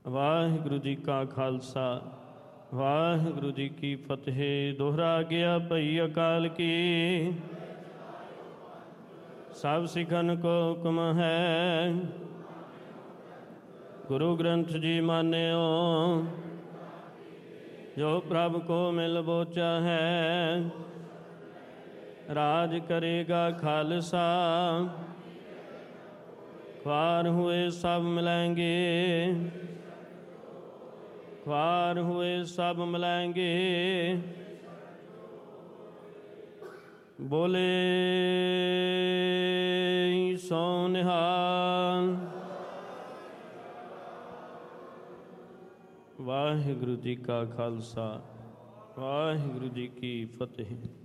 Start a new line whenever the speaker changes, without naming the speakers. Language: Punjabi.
ਵਾਹਿਗੁਰੂ ਜੀ ਕਾ ਖਾਲਸਾ ਵਾਹਿਗੁਰੂ ਜੀ ਕੀ ਫਤਿਹ। ਦੋਹਰਾ ਗਿਆ ਭਈ ਅਕਾਲ ਕੀ, ਸਭ ਸਿੱਖਨ ਕੋ ਹੁਕਮ ਹੈ। ਗੁਰੂ ਗ੍ਰੰਥ ਜੀ ਮਾਨਿਓ, ਜੋ ਪ੍ਰਭ ਕੋ ਮਿਲ ਬੋਚਾ ਹੈ। ਰਾਜ ਕਰੇਗਾ ਖਾਲਸਾ, ख्वार हुए सब मिलाएंगे, ख्वार हुए सब मिलाएंगे। बोले सो निहाल। वाहिगुरु जी का खालसा वाहिगुरु जी की फतेह।